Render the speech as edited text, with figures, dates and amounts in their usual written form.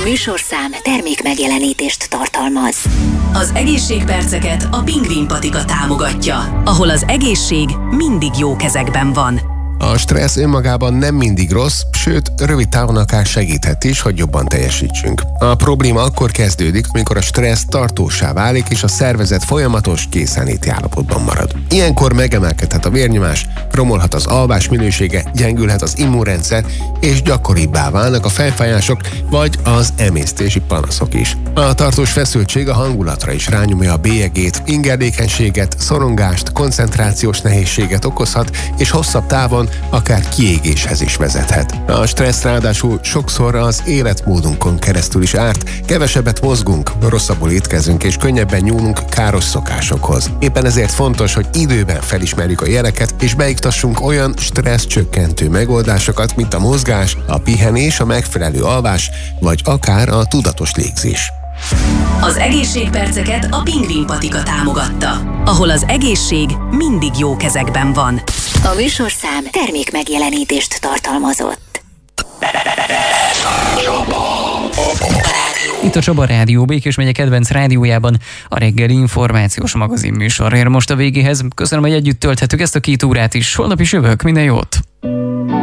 műsorszám termék megjelenítést tartalmaz. Az egészségperceket a Pingvin patika támogatja, ahol az egészség mindig jó kezekben van. A stressz önmagában nem mindig rossz, sőt, rövid távon akár segíthet is, hogy jobban teljesítsünk. A probléma akkor kezdődik, amikor a stressz tartóssá válik, és a szervezet folyamatos készenléti állapotban marad. Ilyenkor megemelkedhet a vérnyomás, romolhat az alvás minősége, gyengülhet az immunrendszer, és gyakoribbá válnak a fejfájások, vagy az emésztési panaszok is. A tartós feszültség a hangulatra is rányomja a bélyegét, ingerlékenységet, szorongást, koncentrációs nehézséget okozhat, és hosszabb távon akár kiégéshez is vezethet. A stressz ráadásul sokszor az életmódunkon keresztül is árt, kevesebbet mozgunk, rosszabbul étkezünk és könnyebben nyúlunk káros szokásokhoz. Éppen ezért fontos, hogy időben felismerjük a jeleket és beiktassunk olyan stressz csökkentő megoldásokat, mint a mozgás, a pihenés, a megfelelő alvás, vagy akár a tudatos légzés. Az egészségperceket a Pingvin patika támogatta, ahol az egészség mindig jó kezekben van. A műsorszám termék megjelenítést tartalmazott. Itt a Csaba Rádió, Békés megye kedvenc rádiójában a reggeli információs magazin műsor ér most a végéhez. Köszönöm, hogy együtt tölthetük ezt a 2 órát is. Holnap is jövök, minden jót!